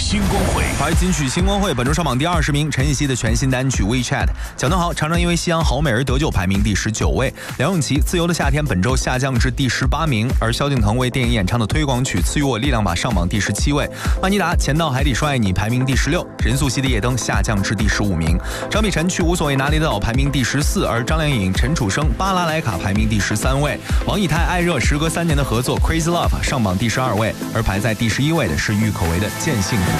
星光会， 华语金曲星光会本周上榜第20名，陈奕希的全新单曲 WeChat。蒋敦豪常常因为夕阳好美而得救，排名第19位。梁咏琪自由的夏天本周下降至第18名，而萧敬腾为电影演唱的推广曲赐予我力量吧上榜第17位。万妮达潜到海底说爱你排名第16，任素汐的夜灯下降至第15名。张碧晨去无所谓哪里的岛排名第14，而张靓颖、陈楚生巴拉莱卡排名第13位。王以太爱热时隔3年的合作 Crazy Love 上榜第12位，而排在第11位的是郁可唯的见幸福。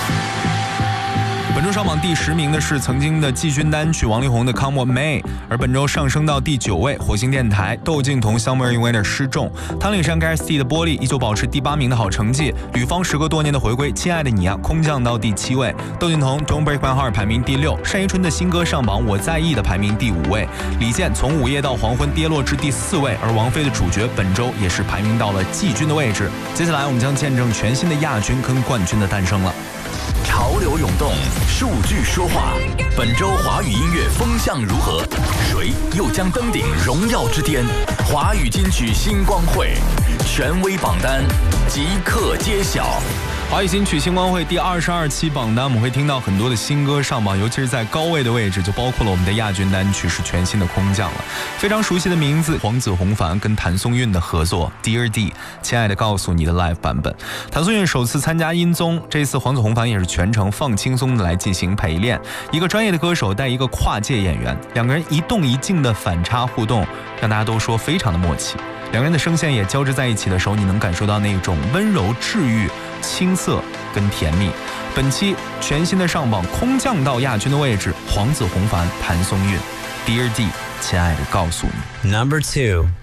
本周上榜第10名的是曾经的季军单曲王力宏的 Come What May， 而本周上升到第9位，火星电台窦靖童 Somewhere in Winter 失重。汤岭山 Gareth 的玻璃依旧保持第8名的好成绩，吕方时隔多年的回归，亲爱的你啊空降到第7位。窦靖童 Don't Break My Heart 排名第6，单依纯的新歌上榜我在意的排名第5位。李健从午夜到黄昏跌落至第4位，而王菲的主角本周也是排名到了季军的位置。接下来我们将见证全新的亚军跟冠军的诞生了。 潮流涌动，数据说话。本周华语音乐风向如何？谁又将登顶荣耀之巅？华语金曲星光会权威榜单即刻揭晓。 华语金曲星光会第22期榜单，我们会听到很多的新歌上榜，尤其是在高位的位置，就包括了我们的亚军单曲是全新的空降了。非常熟悉的名字，黄子弘凡跟谭松韵的合作 Dear D 亲爱的告诉你的 live 版本。谭松韵首次参加音综，这次黄子弘凡也是全程放轻松的来进行陪练，一个专业的歌手带一个跨界演员，两个人一动一静的反差互动，让大家都说非常的默契。两个人的声线也交织在一起的时候，你能感受到那种温柔治愈、青涩跟甜蜜。本期全新的上榜空降到亚军的位置，黄子弘凡、谭松韵 Dear D 亲爱的告诉你 Number 2